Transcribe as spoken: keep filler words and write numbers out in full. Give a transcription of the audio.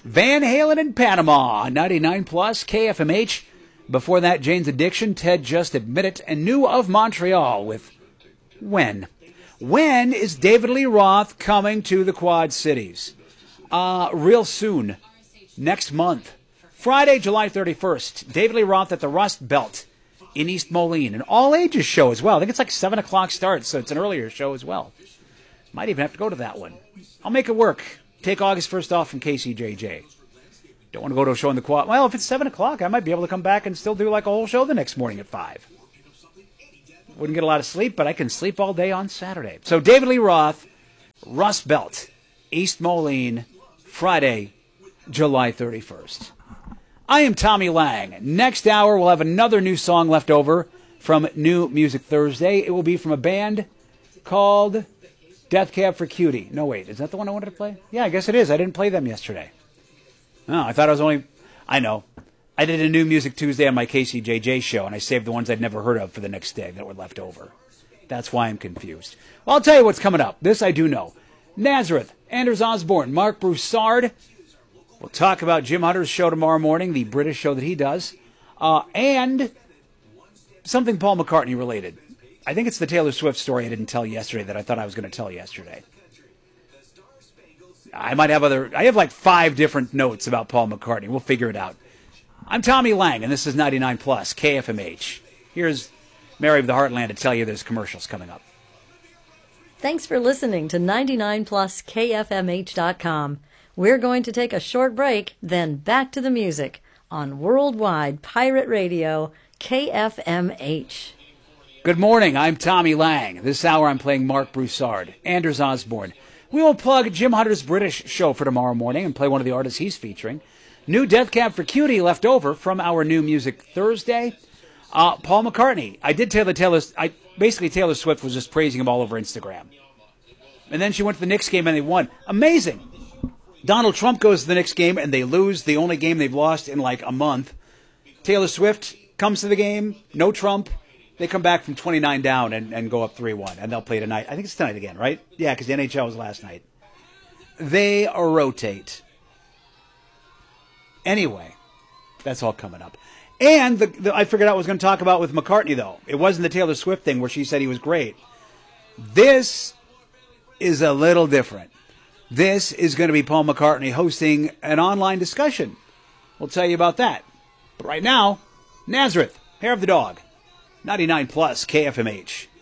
Van Halen in Panama, ninety-nine plus K F M H. Before that, Jane's Addiction, Ted Just Admit It, and New of Montreal with When. When is David Lee Roth coming to the Quad Cities? Uh, real soon. Next month. Friday, July thirty-first. David Lee Roth at the Rust Belt in East Moline. An all-ages show as well. I think it's like seven o'clock start, so it's an earlier show as well. Might even have to go to that one. I'll make it work. Take August first off from K C J J. Don't want to go to a show in the Quad. Well, if it's seven o'clock, I might be able to come back and still do like a whole show the next morning at five. Wouldn't get a lot of sleep, but I can sleep all day on Saturday. So David Lee Roth, Rust Belt, East Moline, Friday, July thirty-first. I am Tommy Lang. Next hour, we'll have another new song left over from New Music Thursday. It will be from a band called Death Cab for Cutie. No, wait, is that the one I wanted to play? Yeah, I guess it is. I didn't play them yesterday. Oh, I thought I was only... I know. I did a New Music Tuesday on my K C J J show, and I saved the ones I'd never heard of for the next day that were left over. That's why I'm confused. Well, I'll tell you what's coming up. This I do know. Nazareth, Anders Osborne, Mark Broussard. We'll talk about Jim Hunter's show tomorrow morning, the British show that he does, uh, and something Paul McCartney related. I think it's the Taylor Swift story I didn't tell yesterday that I thought I was going to tell yesterday. I might have other... I have like five different notes about Paul McCartney. We'll figure it out. I'm Tommy Lang, and this is ninety-nine plus K F M H. Here's Mary of the Heartland to tell you there's commercials coming up. Thanks for listening to ninety-nine plus K F M H dot com. We're going to take a short break, then back to the music on Worldwide Pirate Radio, K F M H. Good morning, I'm Tommy Lang. This hour I'm playing Mark Broussard, Anders Osborne. We will plug Jim Hunter's British show for tomorrow morning and play one of the artists he's featuring. New Death Cab for Cutie left over from our New Music Thursday. Uh, Paul McCartney. I did tell the Taylor... I, basically, Taylor Swift was just praising him all over Instagram. And then she went to the Knicks game and they won. Amazing. Donald Trump goes to the Knicks game and they lose, the only game they've lost in like a month. Taylor Swift comes to the game, no Trump. They come back from twenty-nine down and, and go up three one, and they'll play tonight. I think it's tonight again, right? Yeah, because the N H L was last night. They rotate. Anyway, that's all coming up. And the, the, I figured out what I was going to talk about with McCartney, though. It wasn't the Taylor Swift thing where she said he was great. This is a little different. This is going to be Paul McCartney hosting an online discussion. We'll tell you about that. But right now, Nazareth, Hair of the Dog, ninety-nine plus K F M H.